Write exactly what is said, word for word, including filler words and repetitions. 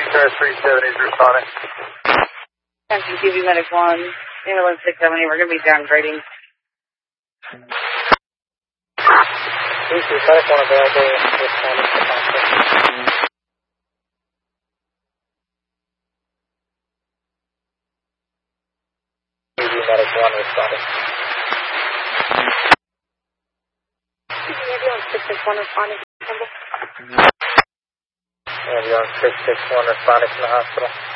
Star three seventy is responding. Attention T V Medic one, ambulance six seventy, we're going to be downgrading. T V Medic one available, responding to hospital. T V Medic one responding. Ambulance six six one responding. Ambulance six six one responding from the hospital.